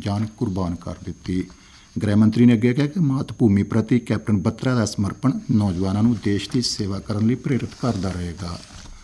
जान कुर्बान कर दी। गृह मंत्री ने अगे कहा कि मात भूमि प्रति कैप्टन बत्रा का समर्पण नौजवानों को देश की सेवा करने लिए प्रेरित करता रहेगा।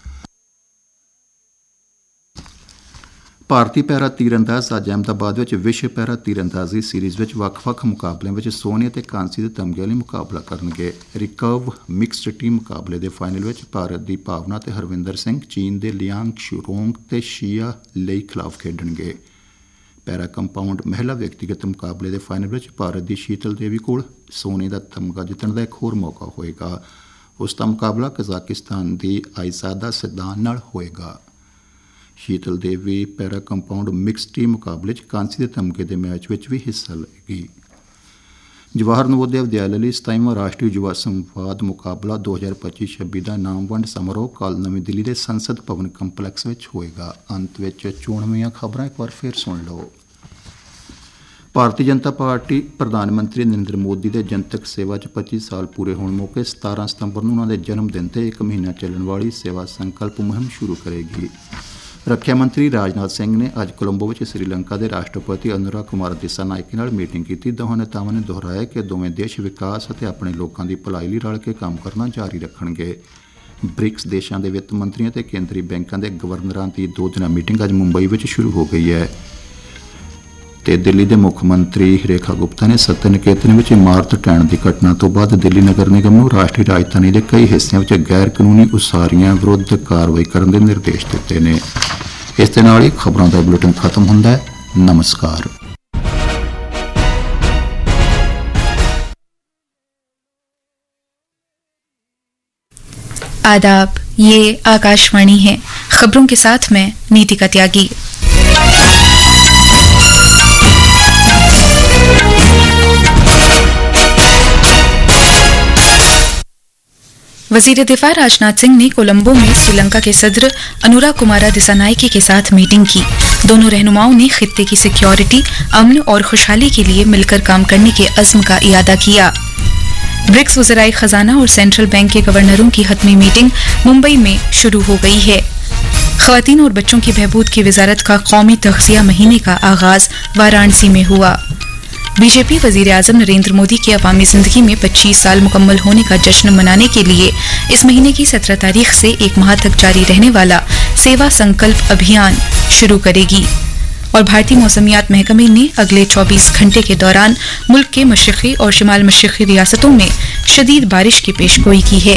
भारतीय पैरा तीरंदाज अज अहमदाबाद में विश्व पैरा तीरंदाजी सीरीज़ में ਵੱਖ-ਵੱਖ मुकाबलों में सोने और कांसी के तमगे लिए मुकाबला करनगे। रिकर्व मिक्सड टीम मुकाबले के फाइनल में भारत की भावना ते हरविंदर सिंह चीन के लियांग शुरोंग ते शिया लेई खिलाफ खेडणगे। पैरा कंपाउंड महिला व्यक्तिगत मुकाबले के फाइनल में भारत की शीतल देवी को सोने का तमगा जितने का एक होर मौका होएगा। उसका मुकाबला कजाकिस्तान की आइजादा सदान नाल होएगा। शीतल देवी पैरा कंपाउंड मिक्स टीम मुकाबले कांसी के तमगे के मैच में भी हिस्सा लेगी। जवाहर नवोदय विद्यालय लिए 27वां राष्ट्रीय युवा संवाद मुकाबला 2025-26 का नाम वंड समारोह कल नवी दिल्ली के संसद भवन कंपलैक्स में होएगा। अंत में चोणवीं खबरें एक बार फिर सुन लो। भारतीय जनता पार्टी प्रधानमंत्री नरेंद्र मोदी के जनतक सेवा 25 साल पूरे होने मौके 17 सितंबर को उन्होंने जन्मदिन से एक महीना चलने वाली सेवा संकल्प मुहिम शुरू करेगी। रक्षा मंत्री राजनाथ सिंह ने अज कोलंबो में श्रीलंका के राष्ट्रपति अनुराग कुमार दिसानायके नाल मीटिंग की। दोवां नेतावां ने दोहराया कि दोवें देश विकास और अपने लोगों की भलाई लई रल के काम करना जारी रखणगे। ब्रिक्स देशों के वित्त मंत्रियों और केंद्रीय बैंकों के गवर्नरां की 2 दिना मीटिंग अज मुंबई में शुरू हो गई है। तो दिल्ली के मुख्यमंत्री रेखा गुप्ता ने सत्यनिकेतन में इमारत ढहण की घटना तो बाद दिल्ली नगर निगम को राष्ट्रीय राजधानी के कई हिस्सों में गैर कानूनी उसारियां विरुद्ध कार्रवाई करने के निर्देश दिते हैं। इस दे नाल ही खबरों का बुलेटिन खत्म होता है। नमस्कार। आदाब, ये आकाशवाणी है। खबरों के साथ मैं नीतिका त्यागी। वजीर दिफा राजनाथ सिंह ने कोलंबो में श्रीलंका के सदर अनुराग कुमार दिसानायके के साथ मीटिंग की। दोनों रहनुमाओं ने खित्ते की सिक्योरिटी, अमन और खुशहाली के लिए मिलकर काम करने के अज़्म का इयादा किया। ब्रिक्स वज़राए खजाना और सेंट्रल बैंक के गवर्नरों की हतमी मीटिंग मुंबई में शुरू हो गई है। ख़वातीन और बच्चों की बहबूद की वजारत का कौमी तग़ज़िया महीने का आगाज वाराणसी में हुआ। बीजेपी वजीर आज़म नरेंद्र मोदी की अवामी जिंदगी में 25 साल मुकम्मल होने का जश्न मनाने के लिए इस महीने की 17 तारीख से 1 माह तक जारी रहने वाला सेवा संकल्प अभियान शुरू करेगी। और भारतीय मौसमियात महकमे ने अगले 24 घंटे के दौरान मुल्क के मशरिकी और शिमाल मशरिकी रियासतों में शदीद बारिश की पेशगोई की है।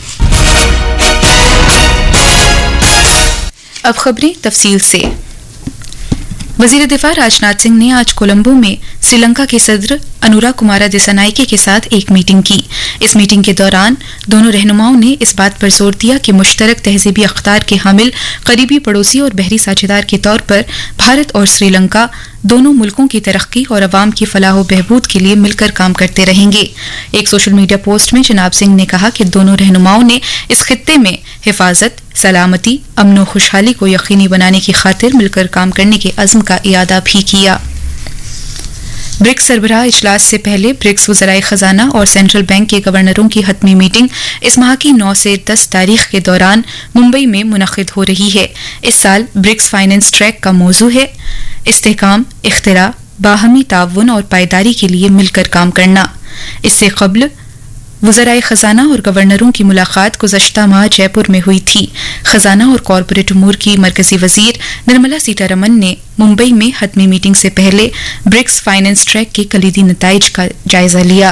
अब खबरें तफसील से। वजीर दिफा राजनाथ सिंह ने आज कोलंबो में श्रीलंका के सदर अनुराग कुमार दिसानायके के साथ एक मीटिंग की। इस मीटिंग के दौरान दोनों रहनुमाओं ने इस बात पर जोर दिया कि मुश्तरक तहजीबी अख्तार के हामिल करीबी पड़ोसी और बहरी साझेदार के तौर पर भारत और श्रीलंका दोनों मुल्कों की तरक्की और अवाम की फलाह बहबूद के लिए मिलकर काम करते रहेंगे। एक सोशल मीडिया पोस्ट में जनाब सिंह ने कहा कि दोनों रहनुमाओं ने इस खित्ते में हिफाजत, सलामती, अमन और खुशहाली को यकीनी बनाने की खातिर मिलकर काम करने के अज़्म का इयादा भी किया। ब्रिक्स सरबराह इजलास से पहले ब्रिक्स वज़राए खजाना और सेंट्रल बैंक के गवर्नरों की हतमी मीटिंग इस माह की 9 से 10 तारीख के दौरान मुंबई में मुनक़िद हो रही है। इस साल ब्रिक्स फाइनेंस ट्रैक का मौजू है इस्तेहकाम, इख्तिरा, बाहमी ताउन और पायदारी के लिए मिलकर काम करना। इससे कबल वज़राए खजाना और गवर्नरों की मुलाकात गुज़श्ता माह जयपुर में हुई थी। खजाना और कॉरपोरेट उमूर की मरकजी वज़ीर निर्मला सीतारमन ने मुंबई में हतमी मीटिंग से पहले ब्रिक्स फाइनेंस ट्रैक के कलीदी नताइज का जायजा लिया।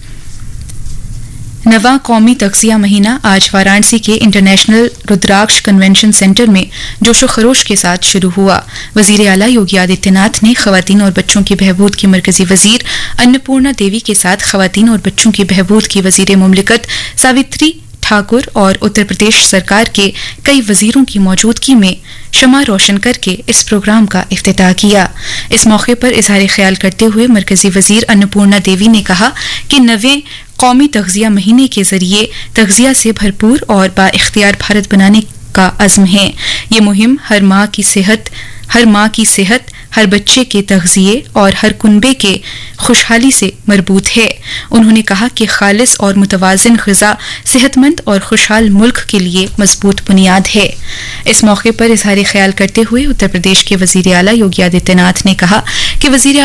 नवा कौमी तग़ज़िया महीना आज वाराणसी के इंटरनेशनल रुद्राक्ष कन्वेंशन सेंटर में जोशो खरोश के साथ शुरू हुआ। वज़ीर आला योगी आदित्यनाथ ने ख़वातीन और बच्चों की बहबूद की मरकजी वज़ीर अन्नपूर्णा देवी के साथ ख़वातीन और बच्चों की बहबूद की वज़ीर मुमलिकत सावित्री ठाकुर और उत्तर प्रदेश सरकार के कई वज़ीरों की मौजूदगी में शमा रोशन करके इस प्रोग्राम का इफ्तिताह किया। इस मौके पर इज़हार ख्याल करते हुए मरकजी वज़ीर अन्नपूर्णा देवी ने कहा कि नवे कौमी तग़ज़िया महीने के जरिए तग़ज़िया से भरपूर और बाइख्तियार भारत बनाने का अज़्म है। ये मुहिम हर माँ की सेहत, हर बच्चे के तग़ज़िये और हर कुनबे के खुशहाली से मरबूत है। उन्होंने कहा कि खालिस और मुतवाज़िन ग़िज़ा सेहतमंद और खुशहाल मुल्क के लिए मजबूत बुनियाद है। इस मौके पर इज़हार ख्याल करते हुए उत्तर प्रदेश के वज़ीर आला योगी आदित्यनाथ ने कहा कि वज़ीर